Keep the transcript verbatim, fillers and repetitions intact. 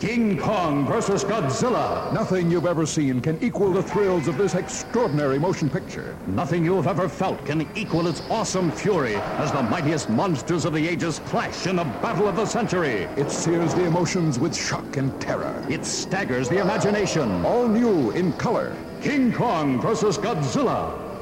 King Kong versus Godzilla. Nothing you've ever seen can equal the thrills of this extraordinary motion picture. Nothing you've ever felt can equal its awesome fury as the mightiest monsters of the ages clash in the battle of the century. It sears the emotions with shock and terror. It staggers the imagination. All new in color. King Kong versus Godzilla.